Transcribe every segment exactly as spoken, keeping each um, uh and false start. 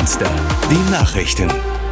Münster, die Nachrichten.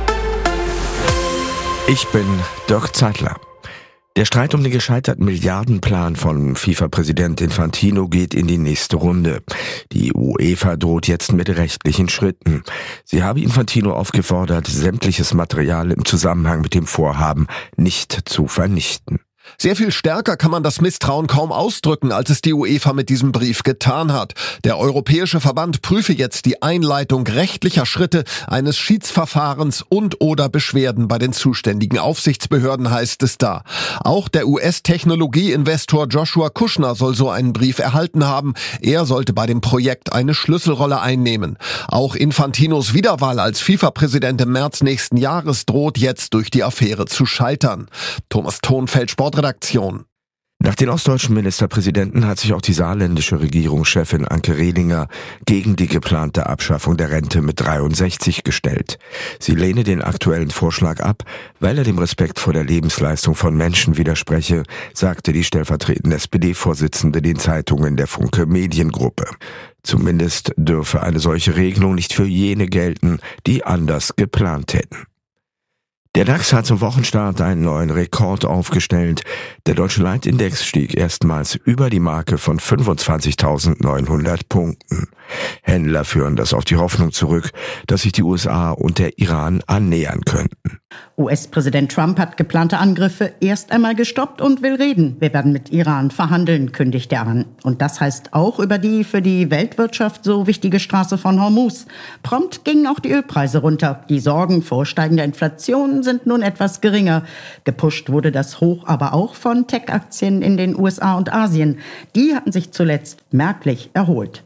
Ich bin Dirk Zeitler. Der Streit um den gescheiterten Milliardenplan von FIFA-Präsident Infantino geht in die nächste Runde. Die UEFA droht jetzt mit rechtlichen Schritten. Sie habe Infantino aufgefordert, sämtliches Material im Zusammenhang mit dem Vorhaben nicht zu vernichten. Sehr viel stärker kann man das Misstrauen kaum ausdrücken, als es die UEFA mit diesem Brief getan hat. Der Europäische Verband prüfe jetzt die Einleitung rechtlicher Schritte eines Schiedsverfahrens und oder Beschwerden bei den zuständigen Aufsichtsbehörden, heißt es da. Auch der U S-Technologieinvestor Joshua Kushner soll so einen Brief erhalten haben. Er sollte bei dem Projekt eine Schlüsselrolle einnehmen. Auch Infantinos Wiederwahl als FIFA-Präsident im März nächsten Jahres droht jetzt durch die Affäre zu scheitern. Thomas Thonfeld, Sportredaktion. Nach den ostdeutschen Ministerpräsidenten hat sich auch die saarländische Regierungschefin Anke Rehlinger gegen die geplante Abschaffung der Rente mit dreiundsechzig gestellt. Sie lehne den aktuellen Vorschlag ab, weil er dem Respekt vor der Lebensleistung von Menschen widerspreche, sagte die stellvertretende S P D-Vorsitzende den Zeitungen der Funke Mediengruppe. Zumindest dürfe eine solche Regelung nicht für jene gelten, die anders geplant hätten. Der DAX hat zum Wochenstart einen neuen Rekord aufgestellt. Der deutsche Leitindex stieg erstmals über die Marke von fünfundzwanzigtausendneunhundert Punkten. Händler führen das auf die Hoffnung zurück, dass sich die U S A und der Iran annähern könnten. U S-Präsident Trump hat geplante Angriffe erst einmal gestoppt und will reden. Wir werden mit Iran verhandeln, kündigt er an. Und das heißt auch über die für die Weltwirtschaft so wichtige Straße von Hormuz. Prompt gingen auch die Ölpreise runter. Die Sorgen vor steigender Inflation sind nun etwas geringer. Gepusht wurde das Hoch aber auch von Tech-Aktien in den U S A und Asien. Die hatten sich zuletzt merklich erholt.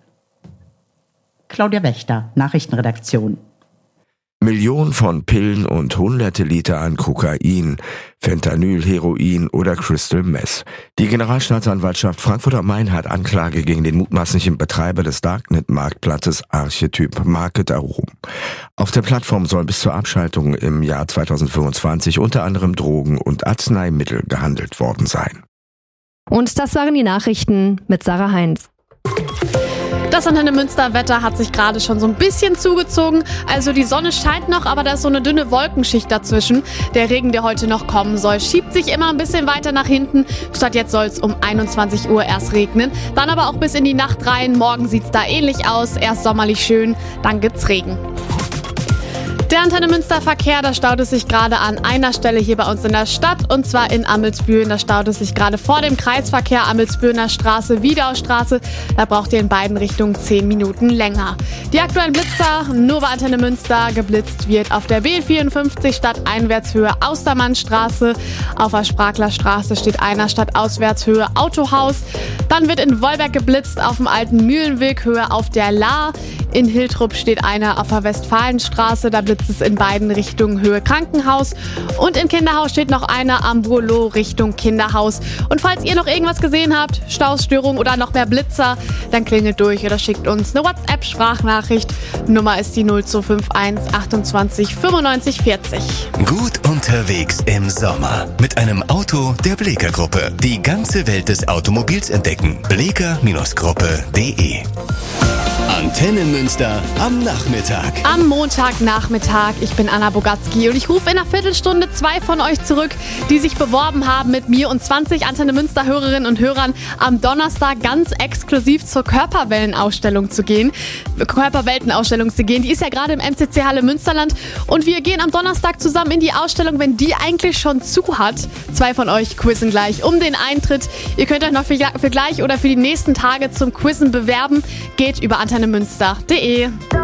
Claudia Wächter, Nachrichtenredaktion. Millionen von Pillen und hunderte Liter an Kokain, Fentanyl, Heroin oder Crystal Meth. Die Generalstaatsanwaltschaft Frankfurt am Main hat Anklage gegen den mutmaßlichen Betreiber des Darknet-Marktplatzes Archetyp Market erhoben. Auf der Plattform sollen bis zur Abschaltung im Jahr zweitausendfünfundzwanzig unter anderem Drogen und Arzneimittel gehandelt worden sein. Und das waren die Nachrichten mit Sarah Heinz. Das Antenne Münster Wetter hat sich gerade schon so ein bisschen zugezogen. Also die Sonne scheint noch, aber da ist so eine dünne Wolkenschicht dazwischen. Der Regen, der heute noch kommen soll, schiebt sich immer ein bisschen weiter nach hinten. Statt jetzt soll es um einundzwanzig Uhr erst regnen. Dann aber auch bis in die Nacht rein. Morgen sieht es da ähnlich aus. Erst sommerlich schön, dann gibt's Regen. Der Antenne Münster Verkehr, da staut es sich gerade an einer Stelle hier bei uns in der Stadt, und zwar in Amelsbüren. Da staut es sich gerade vor dem Kreisverkehr Amelsbürener Straße, Wiedaustraße. Da braucht ihr in beiden Richtungen zehn Minuten länger. Die aktuellen Blitzer, nur bei Antenne Münster. Geblitzt wird auf der B vierundfünfzig Stadteinwärtshöhe Austermannstraße. Auf der Spraklerstraße steht einer Stadtauswärtshöhe Autohaus. Dann wird in Wolberg geblitzt auf dem alten Mühlenweg Höhe auf der Lahr. In Hiltrup steht einer auf der Westfalenstraße. Da blitzt es in beiden Richtungen Höhe Krankenhaus. Und in Kinderhaus steht noch einer am Burlo Richtung Kinderhaus. Und falls ihr noch irgendwas gesehen habt, Stausstörung oder noch mehr Blitzer, dann klingelt durch oder schickt uns eine WhatsApp-Sprachnachricht. Nummer ist die null zwei fünf eins achtundzwanzig fünfundneunzig vierzig. Gut unterwegs im Sommer mit einem Auto der Bleeker Gruppe. Die ganze Welt des Automobils entdecken. bleeker Gruppe punkt de. Antenne Münster am Nachmittag. Am Montagnachmittag. Ich bin Anna Bogatzki und ich rufe in einer Viertelstunde zwei von euch zurück, die sich beworben haben, mit mir und zwanzig Antenne Münster Hörerinnen und Hörern am Donnerstag ganz exklusiv zur Körperweltenausstellung zu gehen. Körperweltenausstellung zu gehen. Die ist ja gerade im M C C Halle Münsterland und wir gehen am Donnerstag zusammen in die Ausstellung, wenn die eigentlich schon zu hat. Zwei von euch quizzen gleich um den Eintritt. Ihr könnt euch noch für, für gleich oder für die nächsten Tage zum Quizzen bewerben. Geht über antenne münster punkt de.